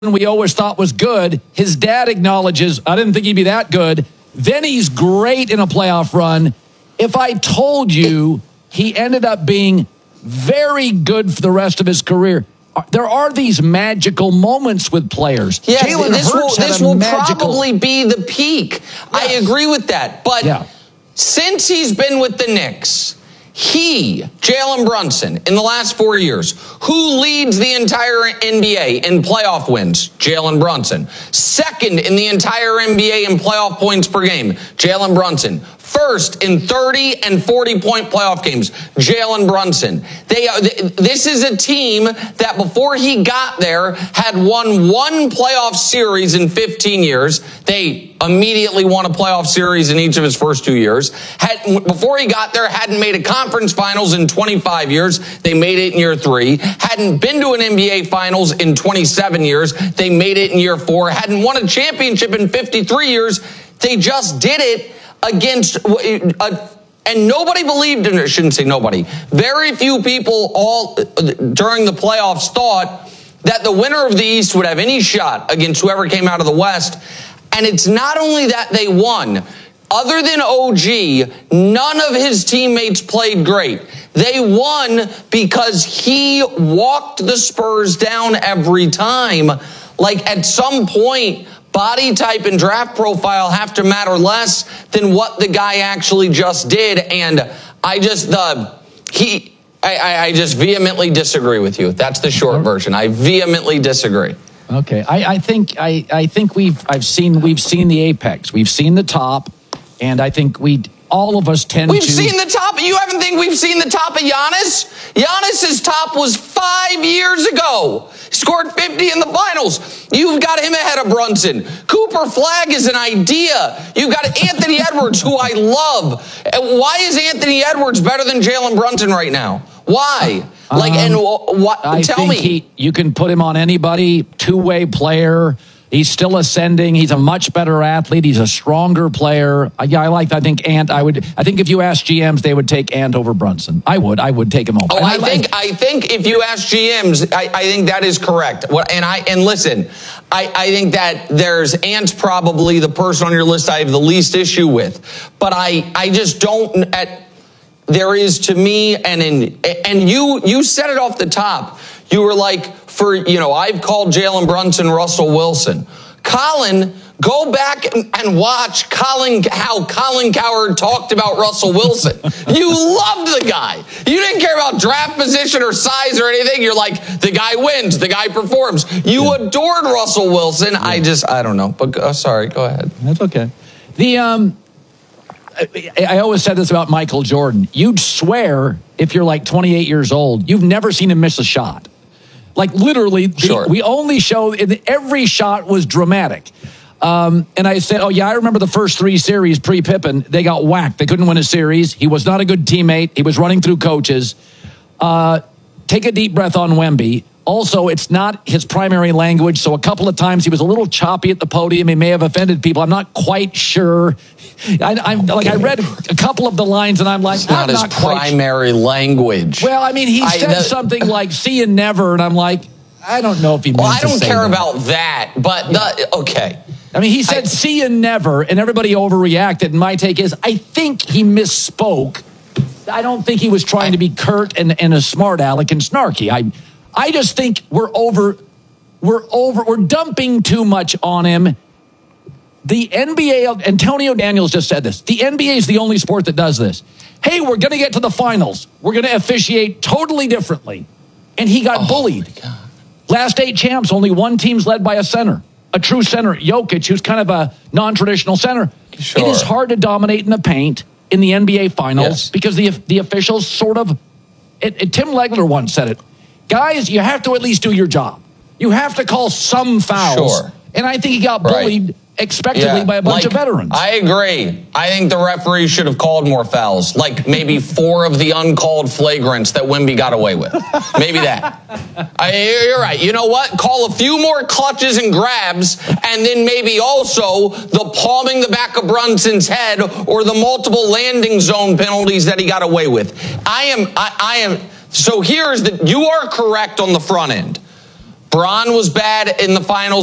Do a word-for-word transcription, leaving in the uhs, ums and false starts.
we always thought was good. His dad acknowledges, I didn't think he'd be that good. Then he's great in a playoff run. If I told you he ended up being very good for the rest of his career, there are these magical moments with players. Yeah, Jalen this Hurts will, had this a will magical... probably be the peak. Yeah. I agree with that. But yeah. since he's been with the Knicks, he, Jalen Brunson, in the last four years, who leads the entire N B A in playoff wins? Jalen Brunson. Second in the entire N B A in playoff points per game? Jalen Brunson. First in thirty and forty point playoff games, Jalen Brunson. They are, this is a team that before he got there had won one playoff series in fifteen years. They immediately won a playoff series in each of his first two years. Had, before he got there, hadn't made a conference finals in twenty-five years. They made it in year three. Hadn't been to an N B A finals in twenty-seven years. They made it in year four. Hadn't won a championship in fifty-three years. They just did it against, uh, and nobody believed in it. I shouldn't say nobody. Very few people all uh, during the playoffs thought that the winner of the East would have any shot against whoever came out of the West. And it's not only that they won. Other than O G, none of his teammates played great. They won because he walked the Spurs down every time. Like at some point, body type and draft profile have to matter less than what the guy actually just did. And I just, uh, he, I, I just vehemently disagree with you. That's the short version. I vehemently disagree. Okay. I, I think, I, I think we've, I've seen, we've seen the apex. We've seen the top. And I think we, all of us tend we've to. We've seen the top. You haven't think we've seen the top of Giannis? Giannis's top was five years ago. He scored fifty in the finals. You've got him ahead of Brunson. Cooper Flagg is an idea. You've got Anthony Edwards, who I love. Why is Anthony Edwards better than Jalen Brunson right now? Why? Like, um, and what? I tell think me. He, you can put him on anybody. Two-way player. He's still ascending. He's a much better athlete. He's a stronger player. Yeah, I like. I think Ant. I would. I think if you ask G Ms, they would take Ant over Brunson. I would. I would take him over. Oh, I, I think. I think if you ask G Ms, I, I think that is correct. What? And I and listen, I, I think that there's Ant's probably the person on your list I have the least issue with. But I I just don't. At, there is to me, and in and you you said it off the top. You were like, for, you know, I've called Jalen Brunson Russell Wilson. Colin, go back and watch Colin, how Colin Cowherd talked about Russell Wilson. You loved the guy. You didn't care about draft position or size or anything. You're like, the guy wins, the guy performs. You yeah. adored Russell Wilson. Yeah. I just, I don't know. But uh, sorry, go ahead. That's okay. The, um, I, I always said this about Michael Jordan. You'd swear, if you're like twenty-eight years old, you've never seen him miss a shot. Like literally, the, sure. we only show every shot was dramatic. Um, and I said, oh, yeah, I remember the first three series pre-Pippen. They got whacked. They couldn't win a series. He was not a good teammate. He was running through coaches. Uh, take a deep breath on Wemby. Also, it's not his primary language, so a couple of times he was a little choppy at the podium. He may have offended people. I'm not quite sure. I, I'm like I read a couple of the lines, and I'm like, it's not I'm his not primary sure. language. Well, I mean, he I, said that, something like "see you never," and I'm like, I don't know if he. Well, meant I don't to say care that. about that, but yeah. the, okay. I mean, he said I, "see you never," and everybody overreacted. And my take is, I think he misspoke. I don't think he was trying I, to be curt and, and a smart aleck and snarky. I. I just think we're over, we're over, we're dumping too much on him. The N B A, Antonio Daniels just said this, the N B A is the only sport that does this. Hey, we're going to get to the finals. We're going to officiate totally differently. And he got oh bullied. Last eight champs, only one team's led by a center, a true center, Jokic, who's kind of a non-traditional center. Sure. It is hard to dominate in the paint in the N B A finals yes. because the the officials sort of, it, it, Tim Legler once said it, guys, you have to at least do your job. You have to call some fouls. Sure. And I think he got bullied right. expectedly yeah. by a bunch like, of veterans. I agree. I think the referee should have called more fouls, like maybe four of the uncalled flagrants that Wemby got away with. Maybe that. I, you're right. You know what? Call a few more clutches and grabs, and then maybe also the palming the back of Brunson's head or the multiple landing zone penalties that he got away with. I am. I, I am. So here's the, you are correct on the front end. Bron was bad in the finals.